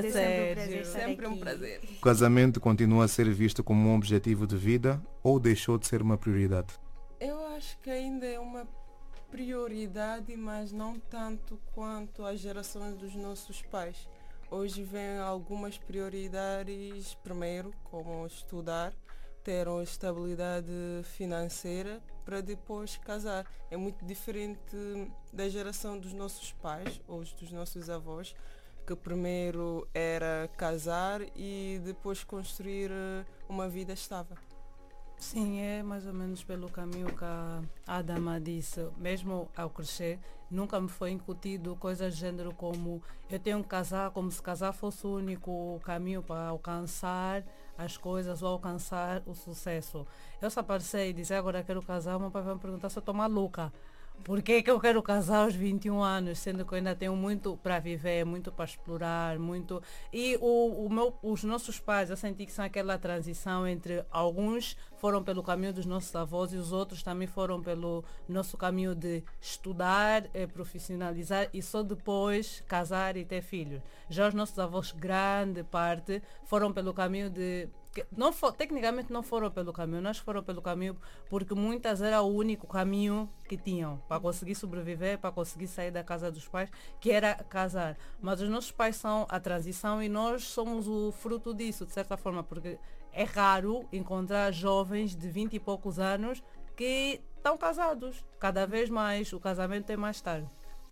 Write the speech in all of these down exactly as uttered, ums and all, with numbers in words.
prazer, sempre um prazer, sempre um prazer. O casamento continua a ser visto como um objetivo de vida ou deixou de ser uma prioridade? Eu acho que ainda é uma prioridade, mas não tanto quanto as gerações dos nossos pais. Hoje vem algumas prioridades, primeiro, como estudar, ter uma estabilidade financeira para depois casar. É muito diferente da geração dos nossos pais ou dos nossos avós, que primeiro era casar e depois construir uma vida estável. Sim, é mais ou menos pelo caminho que a Adama disse. Mesmo ao crescer, nunca me foi incutido coisas do gênero como eu tenho que casar, como se casar fosse o único caminho para alcançar as coisas ou alcançar o sucesso. Eu só apareci e disse, agora quero casar, o meu pai vai me perguntar se eu estou maluca. Por que que eu quero casar aos vinte e um anos, sendo que eu ainda tenho muito para viver, muito para explorar, muito... E o, o meu, os nossos pais, eu senti que são aquela transição entre alguns foram pelo caminho dos nossos avós e os outros também foram pelo nosso caminho de estudar, eh, profissionalizar e só depois casar e ter filhos. Já os nossos avós, grande parte, foram pelo caminho de... Que não for, tecnicamente não foram pelo caminho, nós foram pelo caminho porque muitas era o único caminho que tinham para conseguir sobreviver, para conseguir sair da casa dos pais, que era casar. Mas os nossos pais são a transição e nós somos o fruto disso, de certa forma, porque é raro encontrar jovens de vinte e poucos anos que estão casados. Cada vez mais o casamento é mais tarde.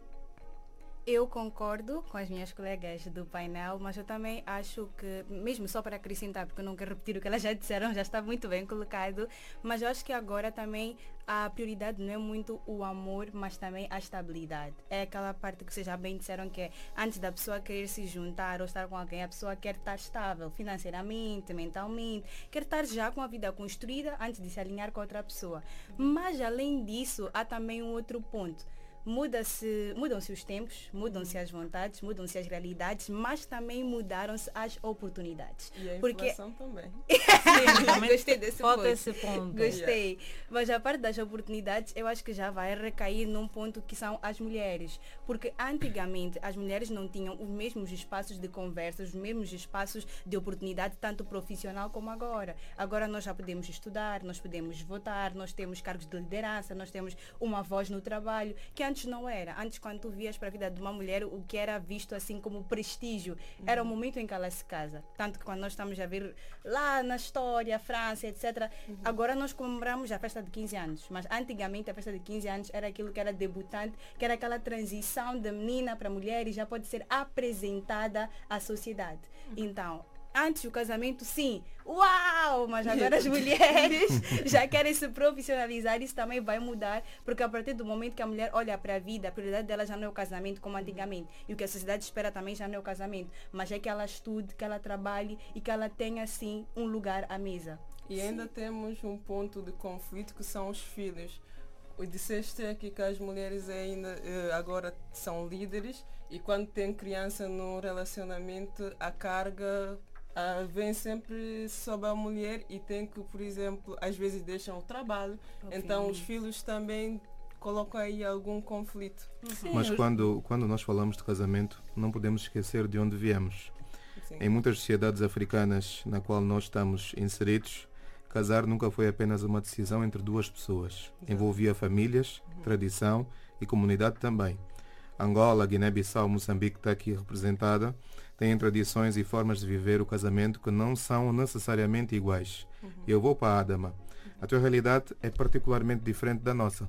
Eu concordo com as minhas colegas do painel, mas eu também acho que, mesmo só para acrescentar, porque eu não quero repetir o que elas já disseram, já está muito bem colocado, mas eu acho que agora também a prioridade não é muito o amor, mas também a estabilidade. É aquela parte que vocês já bem disseram que é, antes da pessoa querer se juntar ou estar com alguém, a pessoa quer estar estável financeiramente, mentalmente, quer estar já com a vida construída antes de se alinhar com outra pessoa. Mas além disso, há também um outro ponto. Muda-se, mudam-se os tempos, mudam-se as vontades, mudam-se as realidades, mas também mudaram-se as oportunidades. E a Porque... inflação também. Sim, gostei desse Falta ponto. esse ponto. Gostei. Yeah. Mas a parte das oportunidades, eu acho que já vai recair num ponto que são as mulheres. Porque antigamente as mulheres não tinham os mesmos espaços de conversa, os mesmos espaços de oportunidade, tanto profissional como agora. Agora nós já podemos estudar, nós podemos votar, nós temos cargos de liderança, nós temos uma voz no trabalho, que antes não era. Antes, quando tu vias para a vida de uma mulher, o que era visto assim como prestígio, uhum. era o momento em que ela se casa. Tanto que quando nós estamos a ver lá na história, França, etcétera, uhum. agora nós comemoramos a festa de quinze anos. Mas antigamente a festa de quinze anos era aquilo que era debutante, que era aquela transição de menina para mulher e já pode ser apresentada à sociedade. Uhum. Então, antes do casamento, sim, uau, mas agora as mulheres já querem se profissionalizar, isso também vai mudar, porque a partir do momento que a mulher olha para a vida, a prioridade dela já não é o casamento como antigamente, e o que a sociedade espera também já não é o casamento, mas é que ela estude, que ela trabalhe e que ela tenha, assim, um lugar à mesa. E ainda sim. temos um ponto de conflito que são os filhos. O disseste aqui que as mulheres ainda agora são líderes e quando tem criança no relacionamento, a carga Uh, vem sempre sobre a mulher e tem que, por exemplo, às vezes deixam o trabalho, oh, então filho. Os filhos também colocam aí algum conflito. Sim. Mas quando, quando nós falamos de casamento, não podemos esquecer de onde viemos. Sim. Em muitas sociedades africanas na qual nós estamos inseridos, casar nunca foi apenas uma decisão entre duas pessoas. Exato. Envolvia famílias, uhum. tradição e comunidade também. Angola, Guiné-Bissau, Moçambique está aqui representada, têm tradições e formas de viver o casamento que não são necessariamente iguais. Uhum. Eu vou para a Adama. Uhum. A tua realidade é particularmente diferente da nossa.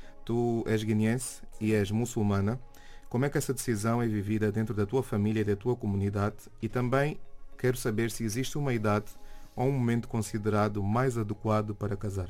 Tu és guineense e és muçulmana. Como é que essa decisão é vivida dentro da tua família e da tua comunidade? E também quero saber se existe uma idade ou um momento considerado mais adequado para casar.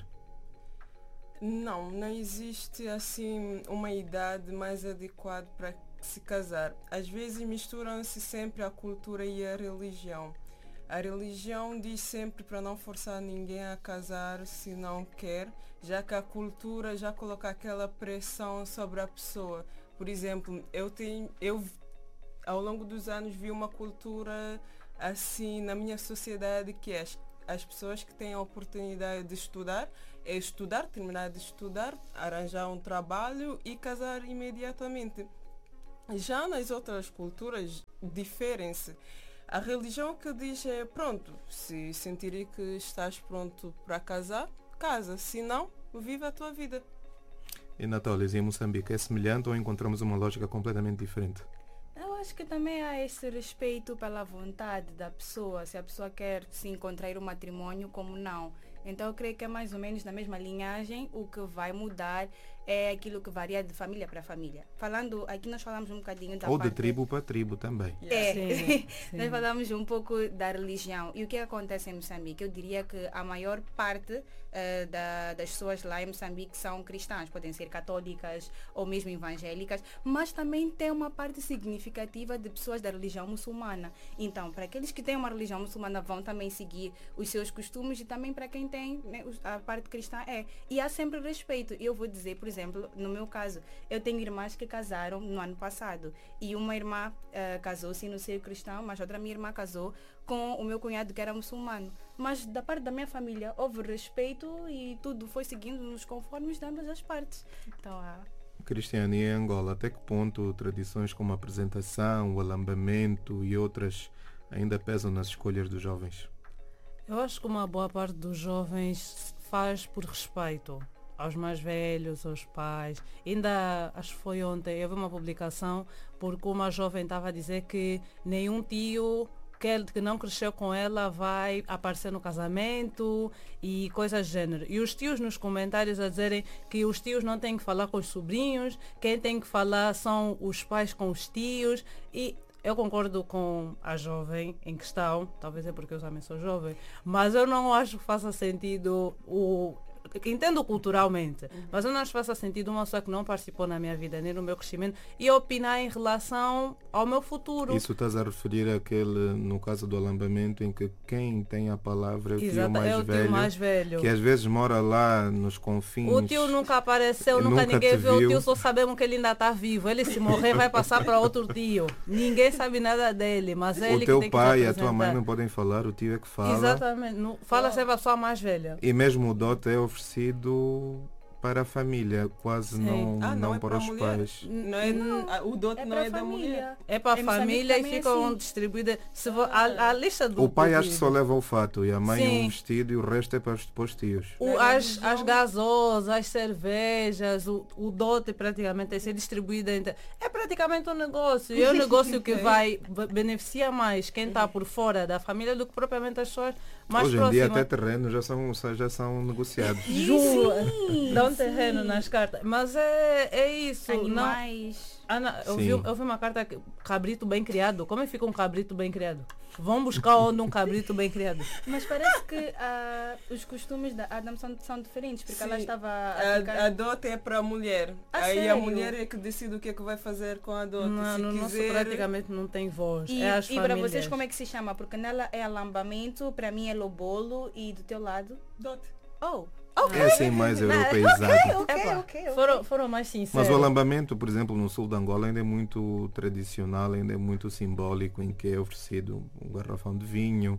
Não, não existe assim uma idade mais adequada para se casar. Às vezes misturam-se sempre a cultura e a religião. A religião diz sempre para não forçar ninguém a casar se não quer, já que a cultura já coloca aquela pressão sobre a pessoa. Por exemplo, eu tenho, eu ao longo dos anos vi uma cultura assim na minha sociedade que é as, as pessoas que têm a oportunidade de estudar, é estudar, terminar de estudar, arranjar um trabalho e casar imediatamente. Já nas outras culturas diferem-se, A religião que diz é pronto, se sentir que estás pronto para casar, casa, se não, vive a tua vida. E Natália, em Moçambique é semelhante ou encontramos uma lógica completamente diferente? Eu acho que também há esse respeito pela vontade da pessoa, se a pessoa quer sim contrair o matrimônio, como não. Então eu creio que é mais ou menos na mesma linhagem. O que vai mudar é aquilo que varia de família para família. Falando, aqui nós falamos um bocadinho da Ou parte... de tribo para tribo também. É, Sim, sim. nós falamos um pouco da religião. E o que acontece em Moçambique? Eu diria que a maior parte uh, da, das pessoas lá em Moçambique são cristãs, podem ser católicas ou mesmo evangélicas, mas também tem uma parte significativa de pessoas da religião muçulmana. Então, para aqueles que têm uma religião muçulmana vão também seguir os seus costumes, e também para quem tem, né, a parte cristã é. E há sempre respeito. Eu vou dizer, por exemplo, no meu caso, eu tenho irmãs que casaram no ano passado e uma irmã uh, casou-se no seio cristão, mas outra minha irmã casou com o meu cunhado que era muçulmano. Mas da parte da minha família houve respeito e tudo foi seguindo nos conformes de ambas as partes. Então, há... Cristiane, e em Angola, até que ponto tradições como a apresentação, o alambamento e outras ainda pesam nas escolhas dos jovens? Eu acho que uma boa parte dos jovens faz por respeito aos mais velhos, aos pais. Ainda, acho que foi ontem, eu vi uma publicação porque uma jovem estava a dizer que nenhum tio que, que não cresceu com ela vai aparecer no casamento e coisas do gênero. E os tios nos comentários a dizerem que os tios não têm que falar com os sobrinhos, quem tem que falar são os pais com os tios. E eu concordo com a jovem em questão, talvez é porque eu também sou jovem, mas eu não acho que faça sentido o... Entendo culturalmente, uhum. mas eu não acho que faça sentido uma pessoa que não participou na minha vida, nem no meu crescimento, e opinar em relação ao meu futuro. Isso estás a referir àquele, no caso do alambamento, em que quem tem a palavra é o, Exato, tio, mais é o velho, tio mais velho, que às vezes mora lá nos confins. O tio nunca apareceu, nunca, nunca ninguém viu viu. o tio, só sabemos que ele ainda está vivo. Ele se morrer vai passar para outro tio. Ninguém sabe nada dele, mas é O ele teu que tem pai que e a tua mãe apresentar. não podem falar, o tio é que fala. Exatamente, não, fala sempre a pessoa mais velha. E mesmo o dote é oferecido para a família, quase Sim. não, Ah, não, não é para para a os mulher. pais. Não é, Não, o dote é não para é a da mulher. família. É para a Em Moçambique família e também é ficam assim. distribuídas. Se vo- a, a lista do O pai do acho que só leva o fato e a mãe Sim. um vestido e o resto é para os, para os tios. O, Na as, religião- as gasosas, as cervejas, o, o dote praticamente é ser distribuído entre... É praticamente um negócio. E é um negócio que vai be- beneficia mais quem está por fora da família do que propriamente as pessoas mais Hoje em dia próximas. até terrenos já são, já são negociados. Juro, Sim, dá um sim. terreno nas cartas. Mas é, é isso. Não, Animais. Ana, eu, vi, Sim. eu vi uma carta que cabrito bem criado. Como é que fica um cabrito bem criado? Vão buscar onde um cabrito bem criado. Mas parece que ah, os costumes da Adam são, são diferentes, porque ela Sim. estava a ficar... A, a dote é para a mulher. A Aí sério? a mulher é que decide o que é que vai fazer com a dote. Não, Se no nosso quiser, praticamente não tem voz. E, é as e para famílias. vocês como é que se chama? Porque nela é alambamento, para mim é lobolo e do teu lado? dote. Oh, É assim mais europeizado. ok, Epa, ok, ok. Foram, foram mais sinceros. Mas o alambamento, por exemplo, no sul de Angola ainda é muito tradicional, ainda é muito simbólico, em que é oferecido um garrafão de vinho,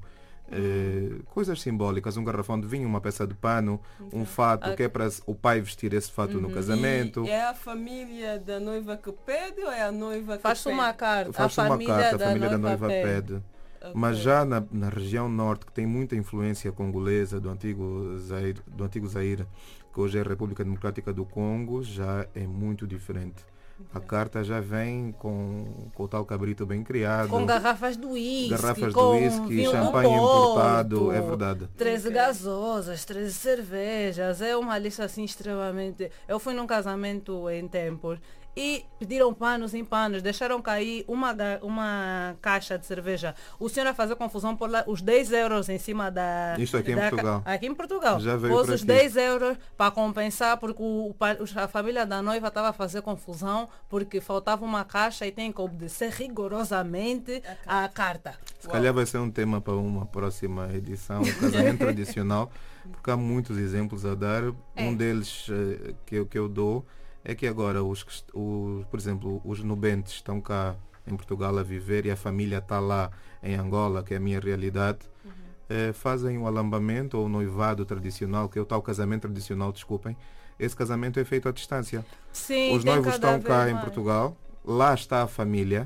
eh, coisas simbólicas, um garrafão de vinho, uma peça de pano, um fato, que é para o pai vestir esse fato no casamento. E é a família da noiva que pede ou é a noiva que Faz-se pede? uma carta. Faz a uma família, carta, a da, família da noiva noiva pede. pede. Ok. Mas já na, na região norte, que tem muita influência congolesa do antigo Zaire, do antigo Zaire, que hoje é a República Democrática do Congo, já é muito diferente. A carta já vem com, com o tal cabrito bem criado, Com garrafas de uísque, garrafas de com uísque, vinho do champanhe importado, Porto, é verdade. treze Ok. gasosas, treze cervejas, é uma lista assim extremamente... Eu fui num casamento em tempos e pediram panos em panos, deixaram cair uma, ga- uma caixa de cerveja. O senhor a fazer confusão por lá, os dez euros em cima da... Isto aqui em da ca- Portugal. Aqui em Portugal. Já veio Pôs por os aqui. dez euros para compensar, porque o, o pa- os- a família da noiva estava a fazer confusão, porque faltava uma caixa e tem que obedecer rigorosamente à carta. Se calhar vai ser um tema para uma próxima edição, o casamento tradicional, porque há muitos exemplos a dar. É. Um deles eh, que, eu, que eu dou é que agora, os, que est- os, por exemplo, os nubentes estão cá em Portugal a viver e a família está lá em Angola, que é a minha realidade, eh, fazem um alambamento ou um noivado tradicional, que é o tal casamento tradicional, desculpem. Esse casamento é feito à distância. Sim, Os tem noivos cada estão cá vez em mais. Portugal, lá está a família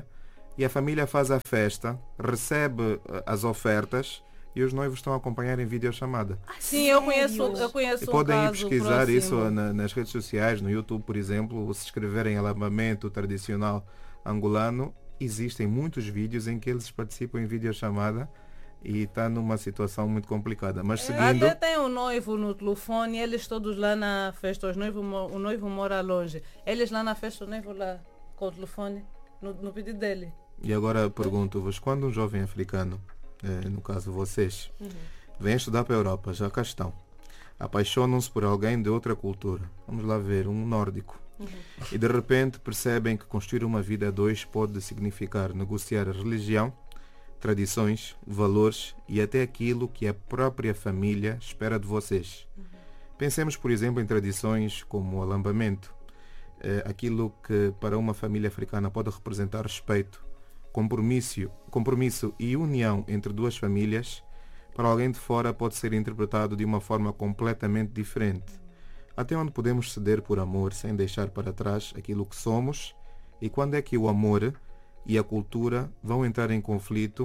e a família faz a festa, recebe as ofertas e os noivos estão a acompanhar em videochamada. Ah, Sim, eu sério? conheço, eu conheço E um podem ir caso pesquisar próximo. isso na- nas redes sociais, no YouTube, por exemplo, se escreverem alambamento tradicional angolano, existem muitos vídeos em que eles participam em videochamada e está numa situação muito complicada. Mas seguindo, Até tem um noivo no telefone, eles todos lá na festa, os noivo, mo- o noivo mora longe. Eles lá na festa, o noivo lá com o telefone, no, no pedido dele. e agora pergunto-vos, quando um jovem africano, eh, no caso vocês, vem estudar para a Europa, já cá estão, apaixonam-se por alguém de outra cultura, vamos lá ver, um nórdico, e de repente percebem que construir uma vida a dois pode significar negociar a religião, tradições, valores e até aquilo que a própria família espera de vocês. Pensemos, por exemplo, em tradições como o alambamento, eh, aquilo que para uma família africana pode representar respeito, compromisso, compromisso e união entre duas famílias, para alguém de fora pode ser interpretado de uma forma completamente diferente. Até onde podemos ceder por amor sem deixar para trás aquilo que somos, e quando é que o amor e a cultura vão entrar em conflito?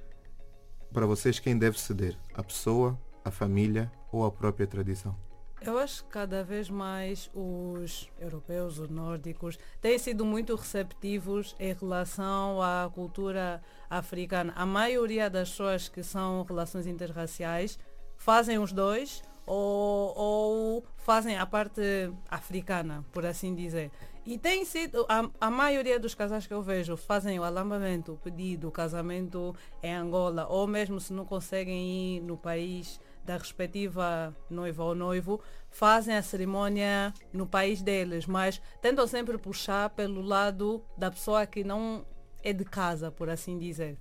Para vocês, quem deve ceder? A pessoa, a família ou a própria tradição? Eu acho que cada vez mais os europeus, os nórdicos, têm sido muito receptivos em relação à cultura africana. A maioria das pessoas que são relações interraciais fazem os dois ou, ou fazem a parte africana, por assim dizer. E tem sido, a, a maioria dos casais que eu vejo fazem o alambamento, o pedido, o casamento em Angola, ou mesmo se não conseguem ir no país da respectiva noiva ou noivo, fazem a cerimônia no país deles, mas tentam sempre puxar pelo lado da pessoa que não é de casa, por assim dizer.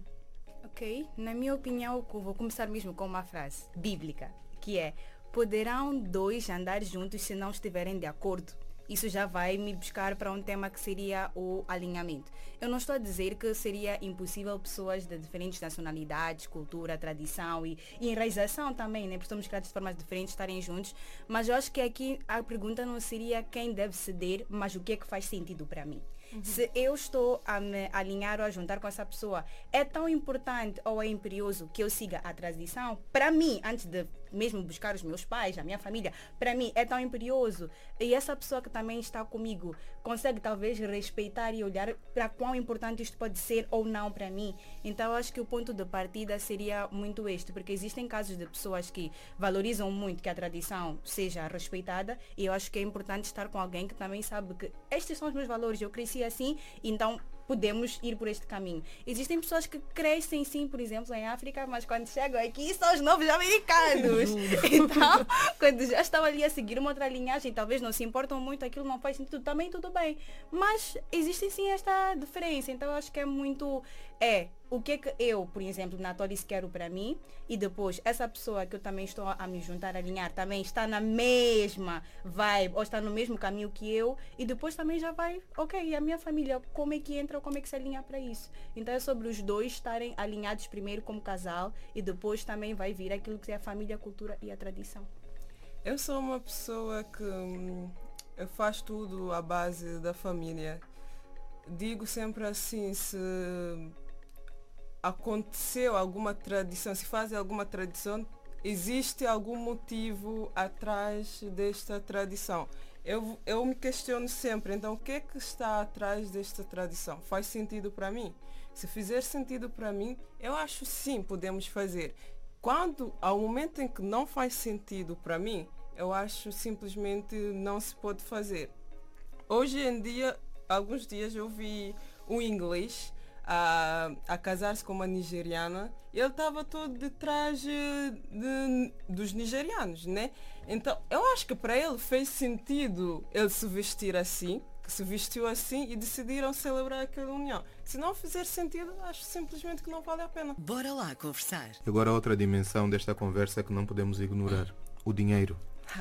Ok, na minha opinião, eu vou começar mesmo com uma frase bíblica, que é: poderão dois andar juntos se não estiverem de acordo? Isso já vai me buscar para um tema que seria o alinhamento. Eu não estou a dizer que seria impossível pessoas de diferentes nacionalidades, cultura, tradição e, e enraização também, né? Porque somos criados de formas diferentes, estarem juntos. Mas eu acho que aqui a pergunta não seria quem deve ceder, mas o que é que faz sentido para mim. Uhum. Se eu estou a me alinhar ou a juntar com essa pessoa, é tão importante ou é imperioso que eu siga a tradição? Para mim, antes de mesmo buscar os meus pais, a minha família, para mim é tão imperioso. E essa pessoa que também está comigo consegue talvez respeitar e olhar para quão importante isto pode ser ou não para mim. Então eu acho que o ponto de partida seria muito este, porque existem casos de pessoas que valorizam muito que a tradição seja respeitada, e eu acho que é importante estar com alguém que também sabe que estes são os meus valores, eu cresci assim, então podemos ir por este caminho. Existem pessoas que crescem sim, por exemplo, em África, mas quando chegam aqui são os novos americanos. Então, quando já estão ali a seguir uma outra linhagem, talvez não se importam muito, aquilo não faz sentido, também tudo bem. Mas existe sim esta diferença. Então eu acho que é muito... É, o que é que eu, por exemplo, na Tolis quero para mim, e depois essa pessoa que eu também estou a me juntar, a alinhar, também está na mesma vibe, ou está no mesmo caminho que eu, e depois também já vai, ok, e a minha família, como é que entra, ou como é que se alinha para isso? Então é sobre os dois estarem alinhados primeiro como casal, e depois também vai vir aquilo que é a família, a cultura e a tradição. Eu sou uma pessoa que hum, faz tudo à base da família. Digo sempre assim, se aconteceu alguma tradição, se faz alguma tradição, existe algum motivo atrás desta tradição. Eu, eu me questiono sempre, então o que é que está atrás desta tradição? Faz sentido para mim? Se fizer sentido para mim, eu acho sim, podemos fazer. Quando, ao momento em que não faz sentido para mim, eu acho simplesmente não se pode fazer. Hoje em dia, alguns dias eu vi um inglês a, a casar-se com uma nigeriana, e ele estava todo de traje de, dos nigerianos, né? Então, eu acho que para ele fez sentido ele se vestir assim, que se vestiu assim, e decidiram celebrar aquela união. Se não fizer sentido, acho simplesmente que não vale a pena. Bora lá conversar. E agora outra dimensão desta conversa que não podemos ignorar, o dinheiro.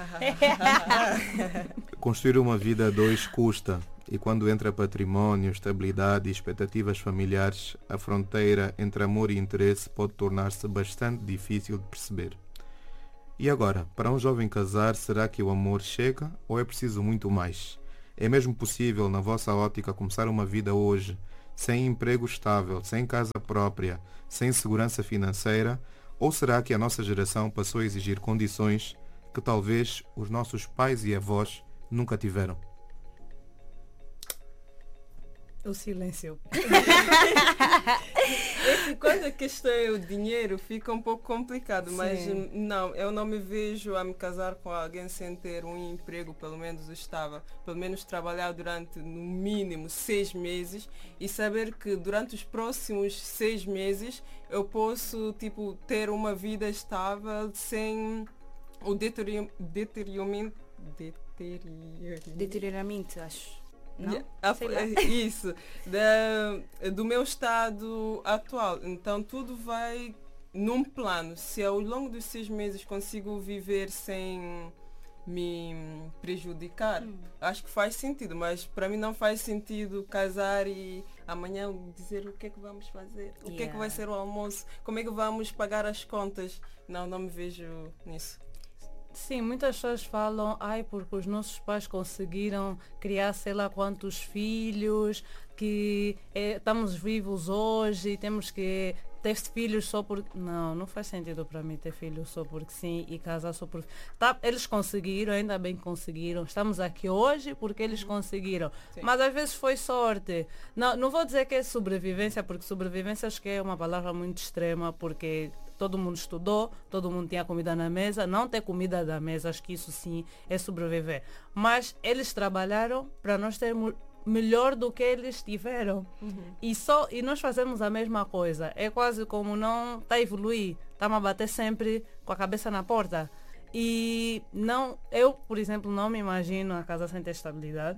Construir uma vida a dois custa, e quando entra património, estabilidade e expectativas familiares, a fronteira entre amor e interesse pode tornar-se bastante difícil de perceber. E agora, para um jovem casar, será que o amor chega ou é preciso muito mais? É mesmo possível, na vossa ótica, começar uma vida hoje sem emprego estável, sem casa própria, sem segurança financeira? Ou será que a nossa geração passou a exigir condições que talvez os nossos pais e avós nunca tiveram? O silêncio. É que quando a questão é o dinheiro fica um pouco complicado, mas Sim. não, eu não me vejo a me casar com alguém sem ter um emprego, pelo menos estável, pelo menos trabalhar durante no mínimo seis meses e saber que durante os próximos seis meses eu posso tipo ter uma vida estável sem o deterioro, deterioramento, deterioramento Deterioramento, acho. Não? Yeah, a- Sei lá. Isso, da, do meu estado atual. Então tudo vai num plano. Se ao longo dos seis meses consigo viver sem me prejudicar, Hum. acho que faz sentido, mas para mim não faz sentido casar e amanhã dizer o que é que vamos fazer, o que é que vai Yeah. ser o almoço, como é que vamos pagar as contas. Não, não me vejo nisso. Sim, muitas pessoas falam, ai, porque os nossos pais conseguiram criar sei lá quantos filhos, que eh, estamos vivos hoje e temos que ter filhos só porque... Não, não faz sentido para mim ter filhos só porque sim e casar só porque... Tá, eles conseguiram, ainda bem que conseguiram. Estamos aqui hoje porque eles conseguiram. Sim. Mas às vezes foi sorte. Não, não vou dizer que é sobrevivência, porque sobrevivência acho que é uma palavra muito extrema, porque todo mundo estudou, todo mundo tinha comida na mesa. Não ter comida na mesa, acho que isso sim é sobreviver. Mas eles trabalharam para nós termos melhor do que eles tiveram. Uhum. E, só, e nós fazemos a mesma coisa. É quase como não está a evoluir. Estamos a bater sempre com a cabeça na porta. E não, eu, por exemplo, não me imagino a casa sem ter estabilidade.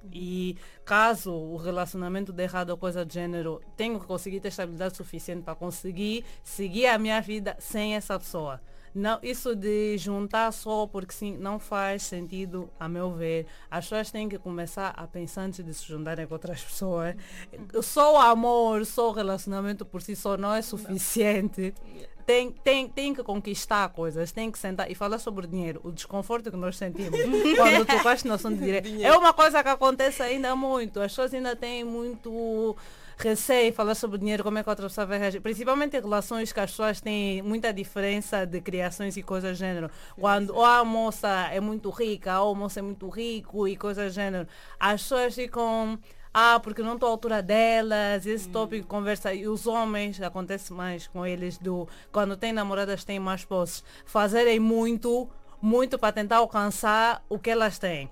E caso o relacionamento dê errado ou coisa do gênero, tenho que conseguir ter estabilidade suficiente para conseguir seguir a minha vida sem essa pessoa. Não, isso de juntar só porque sim, não faz sentido, a meu ver. As pessoas têm que começar a pensar antes de se juntarem com outras pessoas. Só o amor, só o relacionamento por si só não é suficiente. Tem, tem, tem que conquistar coisas, tem que sentar e falar sobre o dinheiro, o desconforto que nós sentimos quando tocaste no assunto de dinheiro. Dinheiro. É uma coisa que acontece ainda muito. As pessoas ainda têm muito receio em falar sobre dinheiro, como é que a outra pessoa vai reagir. Principalmente em relações que as pessoas têm muita diferença de criações e coisas do gênero. Quando ou a moça é muito rica, ou o moço é muito rico e coisas do gênero. As pessoas ficam... Ah, porque não estou à altura delas, esse tópico de conversa. E os homens, acontece mais com eles, do quando têm namoradas têm mais posses, fazerem muito, muito para tentar alcançar o que elas têm.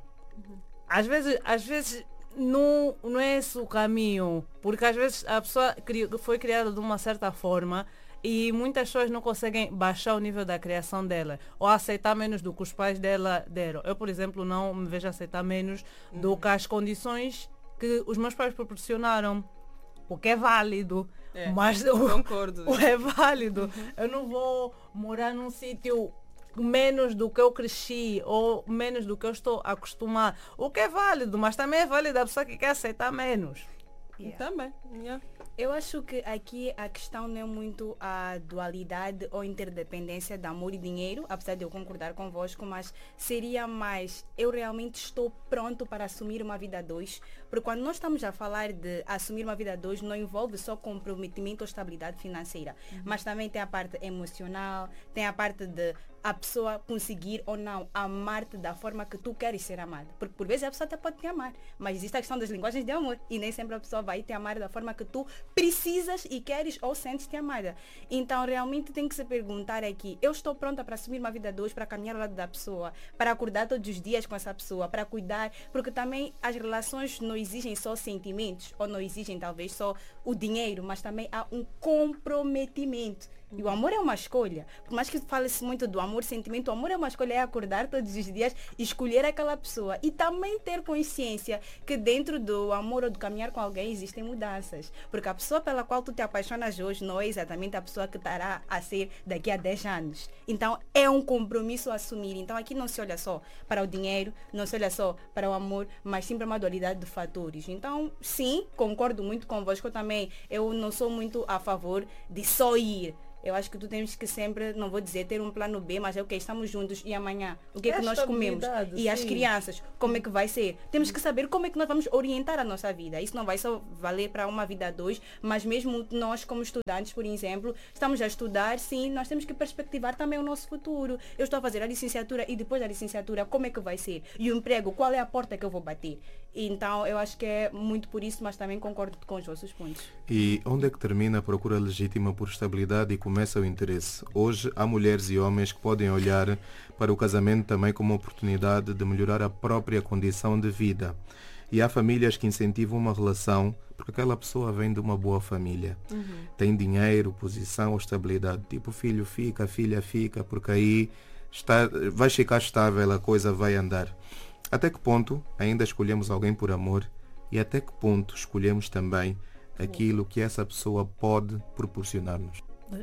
Às vezes, às vezes não, não é esse o caminho, porque às vezes a pessoa cri- foi criada de uma certa forma e muitas pessoas não conseguem baixar o nível da criação dela ou aceitar menos do que os pais dela deram. Eu, por exemplo, não me vejo aceitar menos do que as condições que os meus pais proporcionaram, o que é válido, É, mas o, concordo. o é válido. Eu não vou morar num sítio menos do que eu cresci ou menos do que eu estou acostumado, o que é válido, mas também é válido a pessoa que quer aceitar menos. Yeah. Também. Yeah. Eu acho que aqui a questão não é muito a dualidade ou interdependência de amor e dinheiro, apesar de eu concordar convosco, mas seria mais, eu realmente estou pronto para assumir uma vida a dois, porque quando nós estamos a falar de assumir uma vida a dois, não envolve só comprometimento ou estabilidade financeira, uhum. mas também tem a parte emocional, tem a parte de a pessoa conseguir ou não amar-te da forma que tu queres ser amada. Porque por vezes a pessoa até pode te amar, mas existe a questão das linguagens de amor e nem sempre a pessoa vai te amar da forma que tu precisas e queres ou sentes-te amada. Então realmente tem que se perguntar aqui, eu estou pronta para assumir uma vida a dois, para caminhar ao lado da pessoa, para acordar todos os dias com essa pessoa, para cuidar, porque também as relações não exigem só sentimentos, ou não exigem talvez só o dinheiro, mas também há um comprometimento. E o amor é uma escolha. Por mais que fale-se muito do amor, sentimento, o amor é uma escolha, é acordar todos os dias e escolher aquela pessoa. E também ter consciência que dentro do amor ou do caminhar com alguém existem mudanças. Porque a pessoa pela qual tu te apaixonas hoje não é exatamente a pessoa que estará a ser daqui a dez anos. Então é um compromisso a assumir. Então aqui não se olha só para o dinheiro, não se olha só para o amor, mas sim para uma dualidade de fatores. Então sim, concordo muito convosco também. Eu não sou muito a favor de só ir. Eu acho que tu tens que sempre, não vou dizer ter um plano B, mas é ok, estamos juntos e amanhã, o que é, é que nós comemos? E sim. As crianças, como é que vai ser? Temos que saber como é que nós vamos orientar a nossa vida. Isso não vai só valer para uma vida a dois, mas mesmo nós como estudantes, por exemplo, estamos a estudar, sim, nós temos que perspectivar também o nosso futuro. Eu estou a fazer a licenciatura e depois da licenciatura, como é que vai ser? E o emprego, qual é a porta que eu vou bater? Então, eu acho que é muito por isso, mas também concordo com os vossos pontos. E onde é que termina a procura legítima por estabilidade e começa o interesse? Hoje, há mulheres e homens que podem olhar para o casamento também como uma oportunidade de melhorar a própria condição de vida. E há famílias que incentivam uma relação porque aquela pessoa vem de uma boa família. Uhum. Tem dinheiro, posição ou estabilidade. Tipo, filho fica, filha fica, porque aí está, vai ficar estável, a coisa vai andar. Até que ponto ainda escolhemos alguém por amor e até que ponto escolhemos também aquilo que essa pessoa pode proporcionar-nos?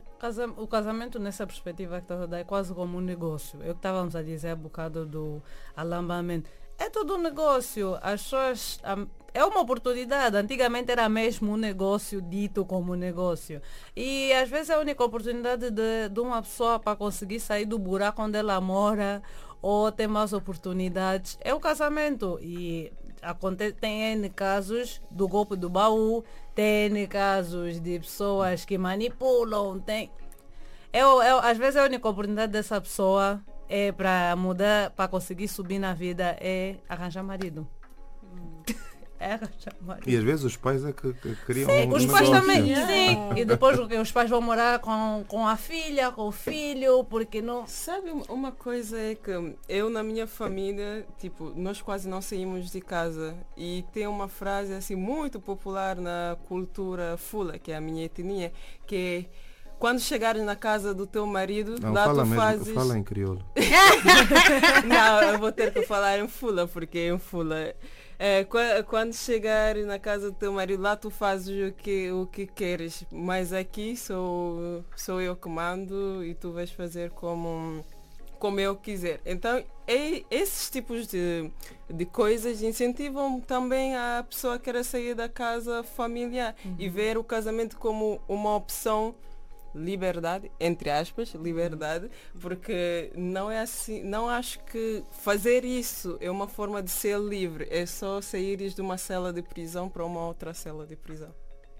O casamento, nessa perspectiva que estava a dar, é quase como um negócio. Eu que estávamos a dizer há bocado do alambamento. É todo um negócio. As pessoas, é uma oportunidade. Antigamente era mesmo um negócio dito como negócio. E às vezes é a única oportunidade de, de uma pessoa para conseguir sair do buraco onde ela mora ou ter mais oportunidades. É o casamento. E acontece, tem N casos do golpe do baú, tem N casos de pessoas que manipulam. Tem... Eu, eu, às vezes a única oportunidade dessa pessoa é para mudar, para conseguir subir na vida, é arranjar marido. Hum. É arranjar marido. E às vezes os pais é que, que criam sim, um os negócio. Pais também, sim. E depois os pais vão morar com, com a filha, com o filho, porque não... Sabe, uma coisa é que eu na minha família, tipo, nós quase não saímos de casa. E tem uma frase assim muito popular na cultura fula, que é a minha etnia, que é: quando chegares na casa do teu marido, não, lá fala tu mesmo, fazes... Fala em crioulo. Não, eu vou ter que falar em fula, porque em fula... É, quando chegares na casa do teu marido, lá tu fazes o que, o que queres. Mas aqui sou, sou eu que mando e tu vais fazer como, como eu quiser. Então, é, esses tipos de, de coisas incentivam também a pessoa que quer sair da casa familiar uhum. e ver o casamento como uma opção. Liberdade, entre aspas, liberdade, porque não é assim, não acho que fazer isso é uma forma de ser livre, é só saíres de uma cela de prisão para uma outra cela de prisão.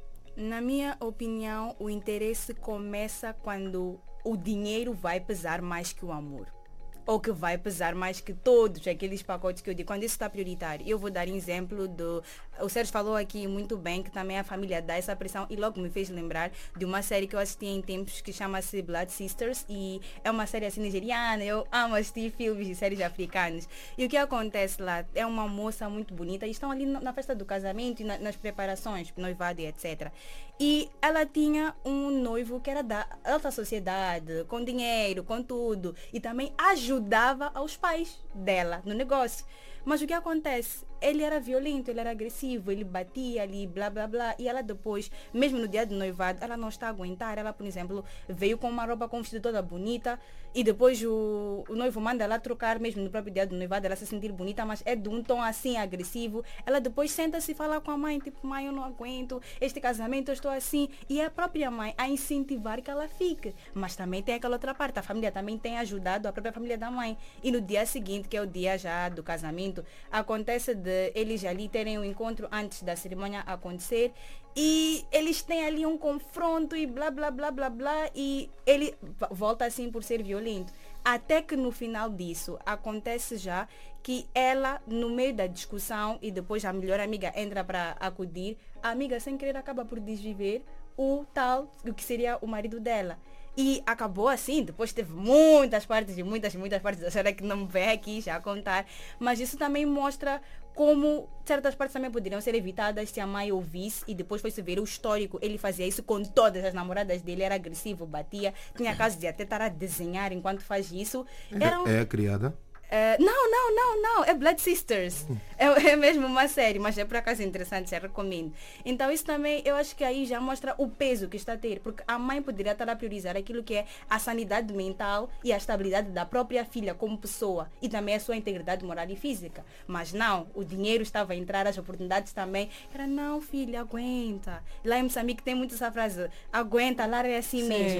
Na minha opinião, o interesse começa quando o dinheiro vai pesar mais que o amor. Ou que vai pesar mais que todos aqueles pacotes que eu digo, quando isso está prioritário. Eu vou dar exemplo do... O Sérgio falou aqui muito bem que também a família dá essa pressão e logo me fez lembrar de uma série que eu assisti em tempos que chama-se Blood Sisters e é uma série assim nigeriana. Eu amo assistir filmes de séries africanas. E o que acontece lá é uma moça muito bonita e estão ali na festa do casamento e na, nas preparações, noivado e etcétera. E ela tinha um noivo que era da alta sociedade, com dinheiro, com tudo. E também ajudava aos pais dela no negócio. Mas o que acontece? Ele era violento, ele era agressivo, ele batia ali, blá, blá, blá. E ela depois, mesmo no dia do noivado, ela não está a aguentar. Ela, por exemplo, veio com uma roupa com um vestido toda bonita e depois o, o noivo manda ela trocar, mesmo no próprio dia do noivado, ela se sentir bonita, mas é de um tom assim agressivo. Ela depois senta-se e fala com a mãe, tipo, mãe, eu não aguento este casamento, eu estou assim. E é a própria mãe a incentivar que ela fique. Mas também tem aquela outra parte, a família também tem ajudado a própria família da mãe. E no dia seguinte, que é o dia já do casamento, acontece de eles ali terem um encontro antes da cerimônia acontecer e eles têm ali um confronto e blá blá blá blá blá e ele volta assim por ser violento. Até que no final disso acontece já que ela, no meio da discussão e depois a melhor amiga entra para acudir, a amiga sem querer acaba por desviver o tal, o que seria o marido dela. E acabou assim, depois teve muitas partes e muitas, muitas partes da história que não me vem aqui já a contar, mas isso também mostra como certas partes também poderiam ser evitadas se a mãe ouvisse e depois foi-se ver o histórico. Ele fazia isso com todas as namoradas dele, era agressivo, batia, tinha casos de até estar a desenhar enquanto faz isso. Era um... É a criada? Uh, não, não, não, não, é Blood Sisters. É, é mesmo uma série, mas é por acaso interessante, já recomendo. Então isso também, eu acho que aí já mostra o peso que está a ter, porque a mãe poderia estar a priorizar aquilo que é a sanidade mental e a estabilidade da própria filha como pessoa e também a sua integridade moral e física. Mas não, o dinheiro estava a entrar, as oportunidades também. Era, não filha, aguenta. Lá em Moçambique tem muito essa frase, aguenta, lá é assim Sim. mesmo.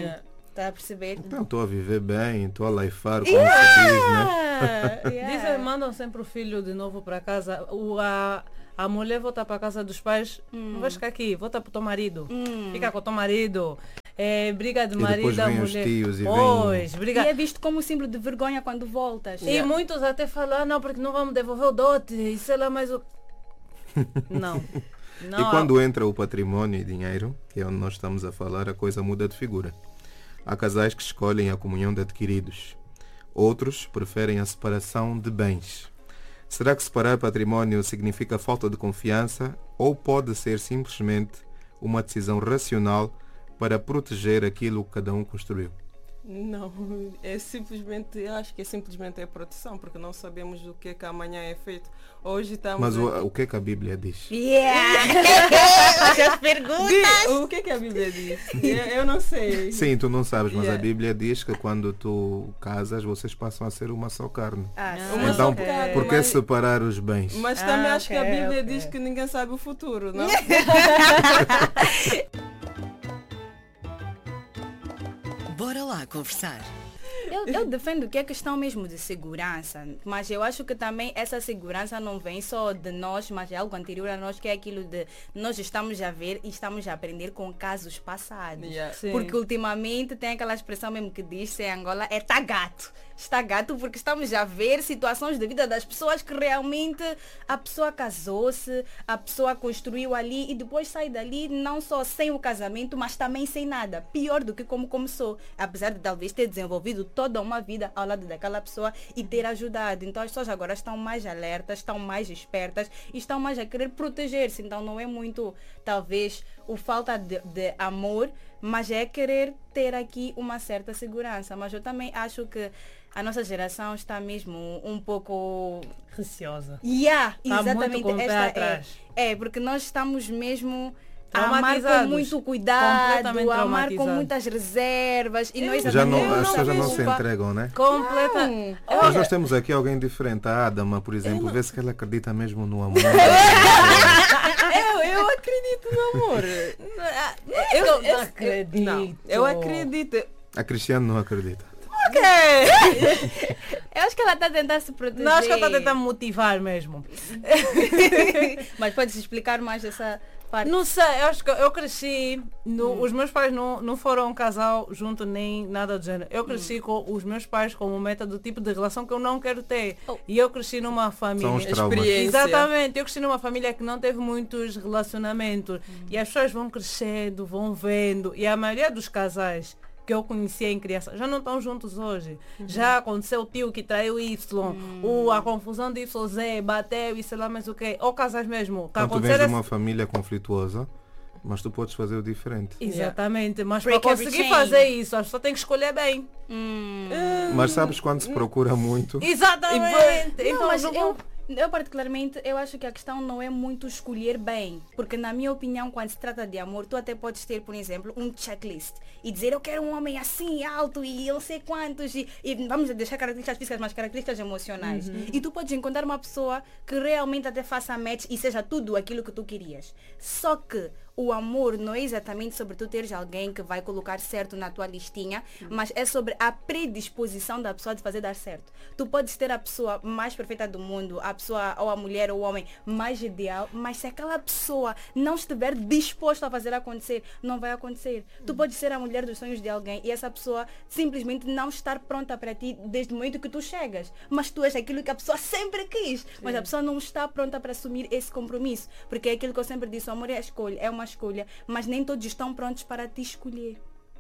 Está a perceber? Então, estou a viver bem, estou a laifar, como yeah! se diz, né? Yeah. Dizem, mandam sempre o filho de novo para casa. O, a, a mulher volta para casa dos pais, hum. não vais ficar aqui, volta para o teu marido. Hum. Fica com o teu marido. É, briga de e marido da mulher. Os tios e, pois, vem... briga... e é visto como símbolo de vergonha quando voltas. Yeah. E muitos até falam, ah, não, porque não vamos devolver o dote, e sei lá mais o... Não. Não. E quando entra o patrimônio e dinheiro, que é onde nós estamos a falar, a coisa muda de figura. Há casais que escolhem a comunhão de adquiridos. Outros preferem a separação de bens. Será que separar património significa falta de confiança ou pode ser simplesmente uma decisão racional para proteger aquilo que cada um construiu? Não, é simplesmente, eu acho que é simplesmente a proteção, porque não sabemos o que é que amanhã é feito. Hoje estamos... Mas o, o que é que a Bíblia diz? Yeah! As perguntas! O que é que a Bíblia diz? Eu, eu não sei. Sim, tu não sabes, mas Yeah. a Bíblia diz que quando tu casas, vocês passam a ser uma só carne. Ah, Uma então, só carne, por que mas- separar os bens? Mas Ah, também acho que a ok, Bíblia ok. diz que ninguém sabe o futuro, não? Bora lá conversar. Eu, eu defendo que é questão mesmo de segurança, mas eu acho que também essa segurança não vem só de nós, mas é algo anterior a nós, que é aquilo de nós estamos a ver e estamos a aprender com casos passados. Yeah. Sim. Porque ultimamente tem aquela expressão mesmo que diz em Angola, é tá gato. Está gato porque estamos a ver situações de vida das pessoas que realmente a pessoa casou-se, a pessoa construiu ali e depois sai dali não só sem o casamento, mas também sem nada. Pior do que como começou. Apesar de talvez ter desenvolvido toda uma vida ao lado daquela pessoa e ter ajudado. Então as pessoas agora estão mais alertas, estão mais espertas e estão mais a querer proteger-se. Então não é muito, talvez, o falta de, de amor, mas é querer ter aqui uma certa segurança. Mas eu também acho que a nossa geração está mesmo um pouco... Receosa. Yeah, Tá exatamente. muito com o pé Esta atrás. é, é, porque nós estamos mesmo a amar com Traumatizados. muito cuidado, Completamente a amar com traumatizados. muitas reservas. E nós Já não, exatamente as pessoas já não se sabemos- entregam, né? Completa. Não. Mas nós temos aqui alguém diferente, a Adama, por exemplo, vê-se que ela acredita mesmo no amor. Eu, eu acredito no amor. Eu não eu- acredito. Não, eu acredito. A Cristiano não acredita. Eu acho que ela está a tentar se proteger. Não, acho que ela está tentando motivar mesmo. Mas pode-se explicar mais essa parte? Não sei, eu acho que eu cresci, no, Hum. os meus pais não, não foram um casal junto nem nada do gênero. Eu cresci Hum. com os meus pais como meta do tipo de relação que eu não quero ter. Oh. E eu cresci numa família... São os traumas. Experiência. Exatamente, eu cresci numa família que não teve muitos relacionamentos. E as pessoas vão crescendo, vão vendo. E a maioria dos casais que eu conhecia em criança já não estão juntos hoje. Já aconteceu o tio que traiu Y, ou a confusão de Y Z, bateu e sei lá mais o quê. Ou casais mesmo. Que Então tu vens aconteceram de uma família conflituosa, mas tu podes fazer o diferente. Exatamente, mas Break para every conseguir chain. fazer isso, a pessoa tem que escolher bem. Hum. Mas sabes quando se procura muito? Exatamente. Não, Então, mas não- eu, eu particularmente, eu acho que a questão não é muito escolher bem. Porque na minha opinião, quando se trata de amor, tu até podes ter, por exemplo, um checklist. E dizer, eu quero um homem assim, alto, e eu não sei quantos. E, e vamos deixar características físicas, mas características emocionais. E tu podes encontrar uma pessoa que realmente até faça match e seja tudo aquilo que tu querias. Só que o amor não é exatamente sobre tu teres alguém que vai colocar certo na tua listinha, mas é sobre a predisposição da pessoa de fazer dar certo. Tu podes ter a pessoa mais perfeita do mundo, a pessoa ou a mulher ou o homem mais ideal, mas se aquela pessoa não estiver disposta a fazer acontecer, não vai acontecer. Tu podes ser a mulher dos sonhos de alguém e essa pessoa simplesmente não estar pronta para ti desde o momento que tu chegas, mas tu és aquilo que a pessoa sempre quis, mas a pessoa não está pronta para assumir esse compromisso, porque é aquilo que eu sempre disse, o amor é a escolha, é uma escolha, mas nem todos estão prontos para te escolher.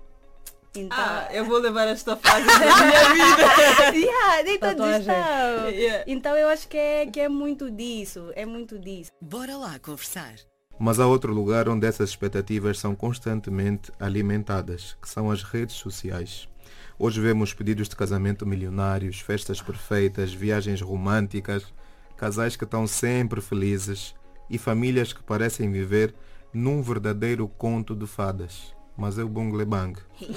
Então, Ah, eu vou levar esta frase da minha vida. yeah, nem todos Tatuagem. estão. Yeah. Então eu acho que é, que é muito disso, é muito disso. Bora lá conversar. Mas há outro lugar onde essas expectativas são constantemente alimentadas, que são as redes sociais. Hoje vemos pedidos de casamento milionários, festas perfeitas, viagens românticas, casais que estão sempre felizes e famílias que parecem viver num verdadeiro conto de fadas. Mas é o bungle bang.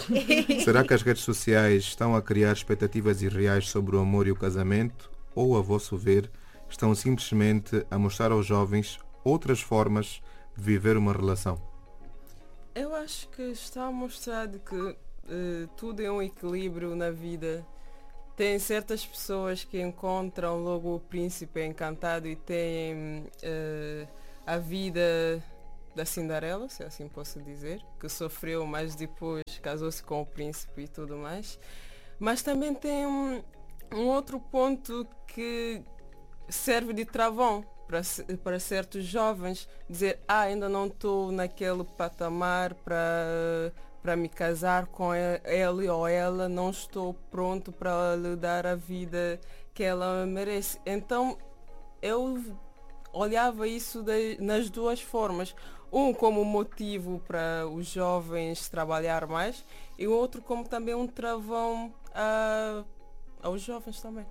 Será que as redes sociais estão a criar expectativas irreais sobre o amor e o casamento? Ou, a vosso ver, estão simplesmente a mostrar aos jovens outras formas de viver uma relação? Eu acho que está a mostrar de que uh, tudo é um equilíbrio na vida. Tem certas pessoas que encontram logo o príncipe encantado e têm uh, a vida da Cinderela, se assim posso dizer, que sofreu, mas depois casou-se com o príncipe e tudo mais. Mas também tem um, um outro ponto que serve de travão para, para certos jovens, dizer, ah, ainda não estou naquele patamar para... para me casar com ele ou ela, não estou pronto para lhe dar a vida que ela merece. Então eu olhava isso de, nas duas formas. Um como motivo para os jovens trabalhar mais e o outro como também um travão a, aos jovens também.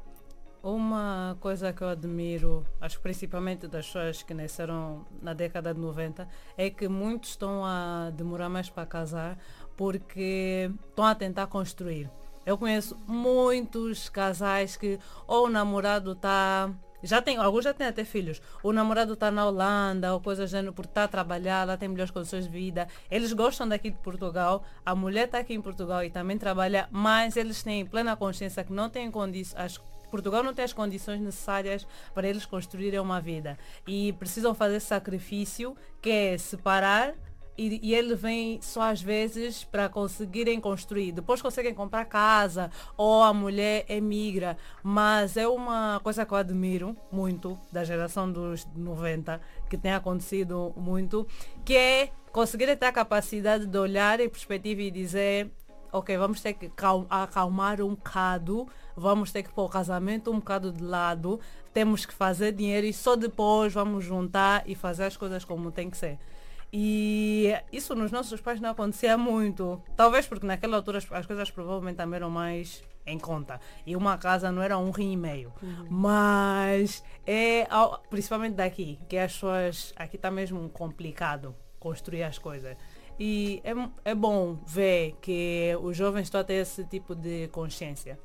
Uma coisa que eu admiro, acho que principalmente das pessoas que nasceram na década de noventa, é que muitos estão a demorar mais para casar porque estão a tentar construir. Eu conheço muitos casais que ou o namorado está... Já tem, alguns já têm até filhos. O namorado está na Holanda ou coisa do gênero porque está a trabalhar, lá tem melhores condições de vida. Eles gostam daqui de Portugal, a mulher está aqui em Portugal e também trabalha, mas eles têm plena consciência que não têm condições... Portugal não tem as condições necessárias para eles construírem uma vida. E precisam fazer sacrifício, que é separar, e, e ele vem só às vezes para conseguirem construir. Depois conseguem comprar casa, ou a mulher emigra. Mas é uma coisa que eu admiro muito da geração dos noventa, que tem acontecido muito, que é conseguirem ter a capacidade de olhar em perspectiva e dizer, ok, vamos ter que acalmar um bocado, vamos ter que pôr o casamento um bocado de lado, temos que fazer dinheiro e só depois vamos juntar e fazer as coisas como tem que ser. E isso nos nossos pais não acontecia muito. Talvez porque naquela altura as, as coisas provavelmente também eram mais em conta. E uma casa não era um rim e meio. Uhum. Mas é, principalmente daqui, que as pessoas, aqui está mesmo complicado construir as coisas. E é, é bom ver que os jovens estão a ter esse tipo de consciência.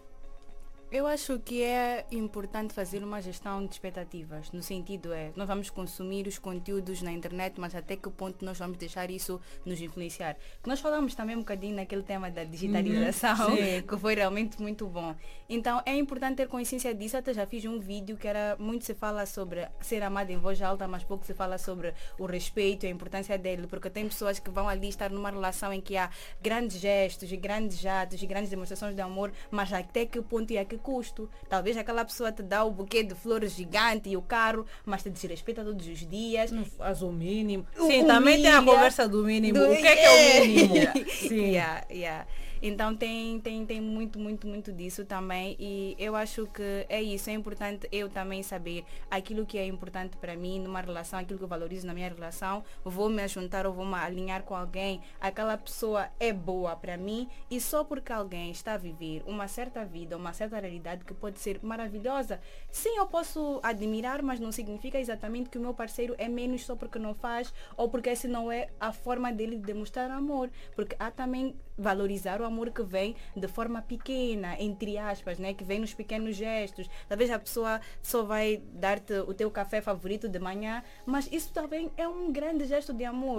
Eu acho que é importante fazer uma gestão de expectativas, no sentido é, nós vamos consumir os conteúdos na internet, mas até que ponto nós vamos deixar isso nos influenciar. Nós falamos também um bocadinho naquele tema da digitalização, uhum, que foi realmente muito bom. Então é importante ter consciência disso. Até já fiz um vídeo que era, muito se fala sobre ser amado em voz alta, mas pouco se fala sobre o respeito e a importância dele, porque tem pessoas que vão ali estar numa relação em que há grandes gestos, grandes atos, grandes demonstrações de amor, mas até que ponto e a que custo. Talvez aquela pessoa te dá o buquê de flores gigante e o carro, mas te desrespeita todos os dias. Não faz o mínimo. Sim, o também tem a conversa do mínimo. Do... O que é que é o mínimo? Sim. Yeah, yeah. Então tem, tem, tem muito, muito, muito disso também, e eu acho que é isso, é importante eu também saber aquilo que é importante para mim numa relação, aquilo que eu valorizo na minha relação, vou me juntar ou vou me alinhar com alguém, aquela pessoa é boa para mim, e só porque alguém está a viver uma certa vida, uma certa realidade que pode ser maravilhosa, sim, eu posso admirar, mas não significa exatamente que o meu parceiro é menos só porque não faz, ou porque essa não é a forma dele de demonstrar amor, porque há também valorizar o amor que vem de forma pequena, entre aspas, né? Que vem nos pequenos gestos. Talvez a pessoa só vai dar-te o teu café favorito de manhã, mas isso também é um grande gesto de amor.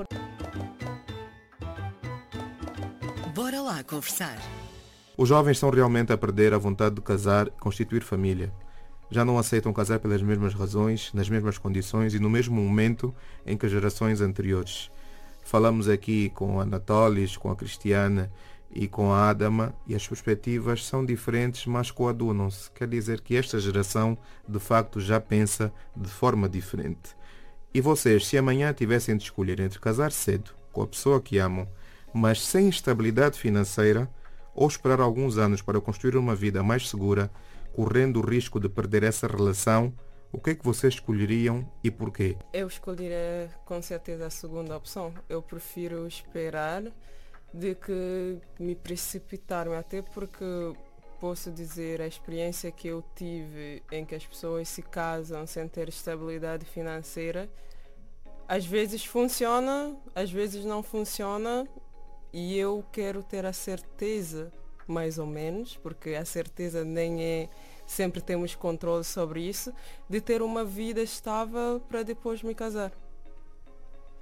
Bora lá conversar. Os jovens estão realmente a perder a vontade de casar e constituir família. Já não aceitam casar pelas mesmas razões, nas mesmas condições e no mesmo momento em que as gerações anteriores. Falamos aqui com a Anatolis, com a Cristiana e com a Adama, e as perspectivas são diferentes, mas coadunam-se. Quer dizer que esta geração, de facto, já pensa de forma diferente. E vocês, se amanhã tivessem de escolher entre casar cedo com a pessoa que amam, mas sem estabilidade financeira, ou esperar alguns anos para construir uma vida mais segura, correndo o risco de perder essa relação, o que é que vocês escolheriam e porquê? Eu escolheria com certeza a segunda opção. Eu prefiro esperar de que me precipitar, até porque posso dizer a experiência que eu tive em que as pessoas se casam sem ter estabilidade financeira. Às vezes funciona, às vezes não funciona, e eu quero ter a certeza, mais ou menos, porque a certeza nem é... sempre temos controle sobre isso, de ter uma vida estável para depois me casar.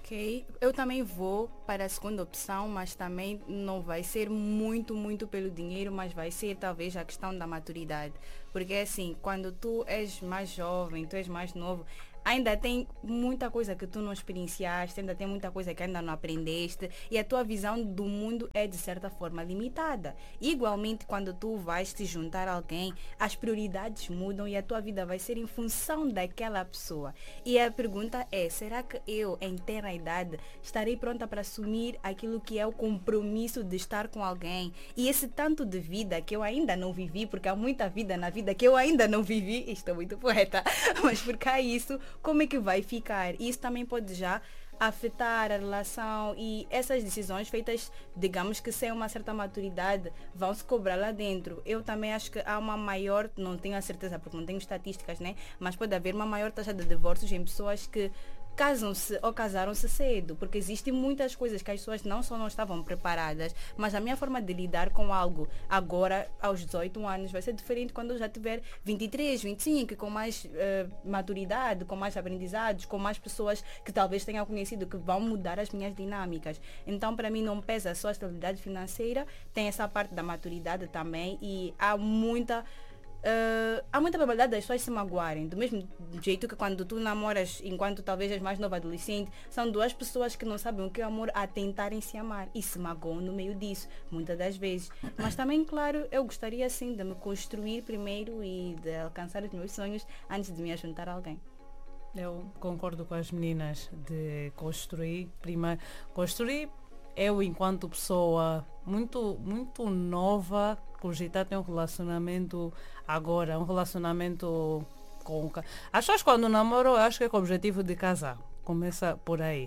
Ok, eu também vou para a segunda opção, mas também não vai ser muito, muito pelo dinheiro, mas vai ser talvez a questão da maturidade. Porque assim, quando tu és mais jovem, tu és mais novo, ainda tem muita coisa que tu não experienciaste, ainda tem muita coisa que ainda não aprendeste e a tua visão do mundo é de certa forma limitada. Igualmente, quando tu vais te juntar a alguém, as prioridades mudam e a tua vida vai ser em função daquela pessoa. E a pergunta é, será que eu, em tenra idade, estarei pronta para assumir aquilo que é o compromisso de estar com alguém? E esse tanto de vida que eu ainda não vivi, porque há muita vida na vida que eu ainda não vivi, estou muito poeta, mas por cá isso, como é que vai ficar? Isso também pode já afetar a relação e essas decisões feitas, digamos que sem uma certa maturidade, vão se cobrar lá dentro. Eu também acho que há uma maior, não tenho a certeza porque não tenho estatísticas, né? Mas pode haver uma maior taxa de divórcios em pessoas que casam-se ou casaram-se cedo, porque existem muitas coisas que as pessoas não só não estavam preparadas, mas a minha forma de lidar com algo agora, aos dezoito anos, vai ser diferente quando eu já tiver vinte e três, vinte e cinco, com mais uh, maturidade, com mais aprendizados, com mais pessoas que talvez tenham conhecido, que vão mudar as minhas dinâmicas. Então, para mim, não pesa só a estabilidade financeira, tem essa parte da maturidade também e há muita... Uh, há muita probabilidade das pessoas se magoarem, do mesmo jeito que quando tu namoras enquanto talvez és mais nova adolescente, são duas pessoas que não sabem o que é o amor a tentarem se amar e se magoam no meio disso, muitas das vezes. Mas também, claro, eu gostaria sim de me construir primeiro e de alcançar os meus sonhos antes de me juntar a alguém. Eu concordo com as meninas de construir, primeiro, construir eu enquanto pessoa muito, muito nova, cogitar ter um relacionamento agora, um relacionamento com... As pessoas quando namoram, eu acho que é com o objetivo de casar. Começa por aí.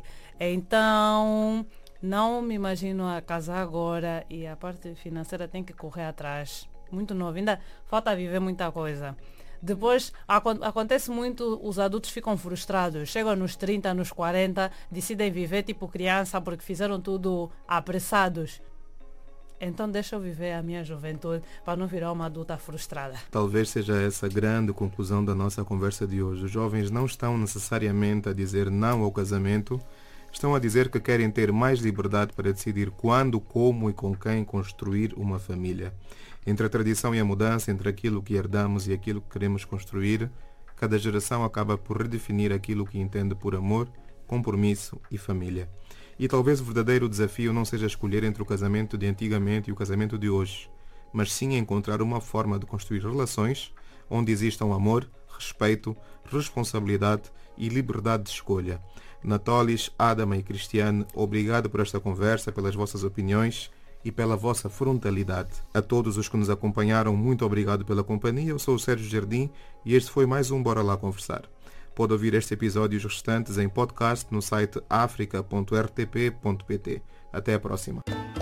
Então, não me imagino a casar agora e a parte financeira tem que correr atrás. Muito nova, ainda falta viver muita coisa. Depois, ac- acontece muito, os adultos ficam frustrados, chegam nos trinta, nos quarenta, decidem viver tipo criança porque fizeram tudo apressados. Então deixa eu viver a minha juventude para não virar uma adulta frustrada. Talvez seja essa a grande conclusão da nossa conversa de hoje. Os jovens não estão necessariamente a dizer não ao casamento, estão a dizer que querem ter mais liberdade para decidir quando, como e com quem construir uma família. Entre a tradição e a mudança, entre aquilo que herdamos e aquilo que queremos construir, cada geração acaba por redefinir aquilo que entende por amor, compromisso e família. E talvez o verdadeiro desafio não seja escolher entre o casamento de antigamente e o casamento de hoje, mas sim encontrar uma forma de construir relações onde existam amor, respeito, responsabilidade e liberdade de escolha. Natolis, Adama e Cristiane, obrigado por esta conversa, pelas vossas opiniões e pela vossa frontalidade. A todos os que nos acompanharam, muito obrigado pela companhia. Eu sou o Sérgio Jardim e este foi mais um Bora Lá Conversar. Pode ouvir este episódio e os restantes em podcast no site africa ponto r t p ponto p t. Até a próxima.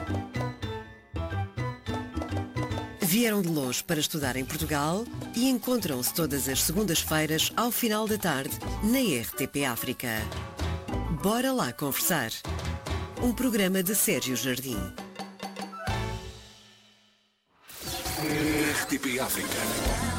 Vieram de longe para estudar em Portugal e encontram-se todas as segundas-feiras ao final da tarde na R T P África. Bora Lá Conversar. Um programa de Sérgio Jardim. R T P África.